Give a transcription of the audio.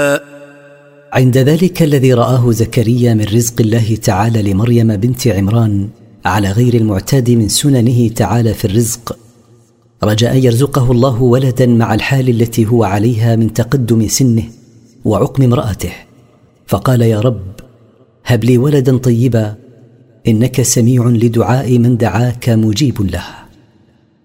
عند ذلك الذي رآه زكريا من رزق الله تعالى لمريم بنت عمران على غير المعتاد من سننه تعالى في الرزق، رجاء يرزقه الله ولدا مع الحال التي هو عليها من تقدم سنه وعقم امرأته، فقال: يا رب هب لي ولدا طيبا، إنك سميع لدعاء من دعاك مجيب له.